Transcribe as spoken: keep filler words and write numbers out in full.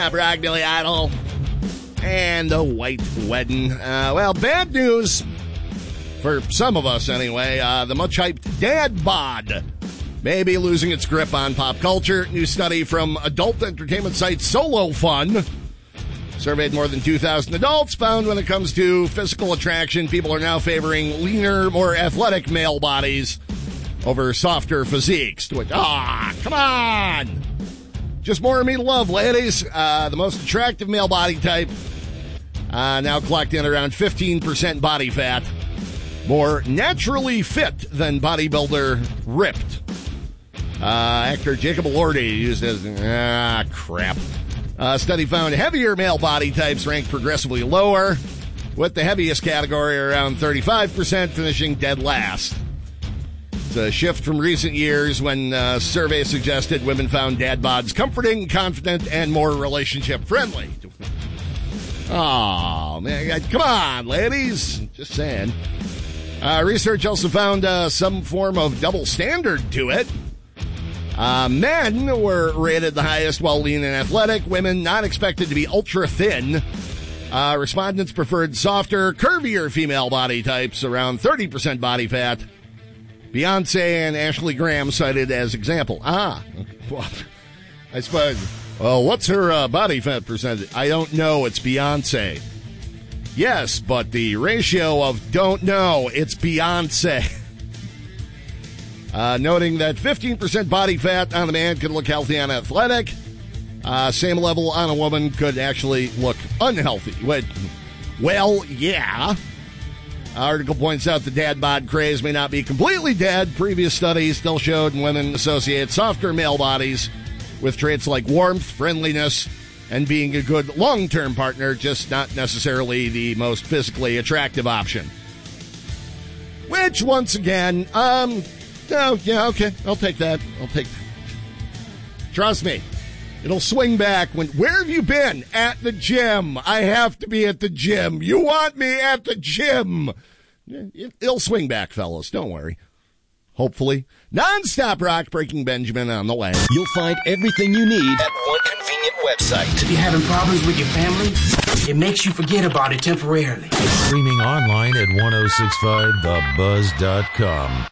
Rock, Billy Idol, and the White Wedding. Uh, well, bad news for some of us anyway. Uh, the much-hyped dad bod may be losing its grip on pop culture. New study from adult entertainment site Solo Fun surveyed more than two thousand adults, found when it comes to physical attraction, people are now favoring leaner, more athletic male bodies over softer physiques. Ah, come on! Just more of me to love, ladies. Uh, the most attractive male body type uh, now collecting around fifteen percent body fat. More naturally fit than bodybuilder ripped. Uh, actor Jacob Elordi used as, ah, crap. Uh, study found heavier male body types ranked progressively lower, with the heaviest category around thirty-five percent finishing dead last. It's a shift from recent years when uh, surveys suggested women found dad bods comforting, confident, and more relationship friendly. Oh, man, come on, ladies. Just saying. Uh, research also found uh, some form of double standard to it. Uh, men were rated the highest while lean and athletic. Women not expected to be ultra thin. Uh, respondents preferred softer, curvier female body types, around thirty percent body fat. Beyonce and Ashley Graham cited as example. Ah, well, I suppose. Well, what's her uh, body fat percentage? I don't know. It's Beyonce. Yes, but the ratio of don't know, it's Beyonce. Uh, noting that fifteen percent body fat on a man could look healthy and athletic. Uh, same level on a woman could actually look unhealthy. Well, yeah. Article points out the dad bod craze may not be completely dead. Previous studies still showed women associate softer male bodies with traits like warmth, friendliness, and being a good long-term partner, just not necessarily the most physically attractive option. Which, once again, um, oh, yeah, okay, I'll take that. I'll take that. Trust me, it'll swing back when, where have you been? At the gym. I have to be at the gym. You want me at the gym. It'll swing back, fellas. Don't worry. Hopefully. Non-stop rock, Breaking Benjamin on the way. You'll find everything you need at one convenient website. If you're having problems with your family, it makes you forget about it temporarily. Streaming online at ten sixty-five the buzz dot com.